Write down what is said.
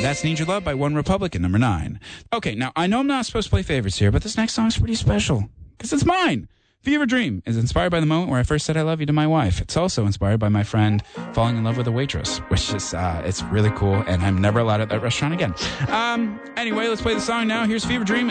That's Need Your Love by One Republic at number 9. Okay, now I know I'm not supposed to play favorites here, but this next song is pretty special because it's mine. Fever Dream is inspired by the moment where I first said I love you to my wife. It's also inspired by my friend falling in love with a waitress, which is, it's really cool, and I'm never allowed at that restaurant again. Anyway, let's play the song now. Here's Fever Dream.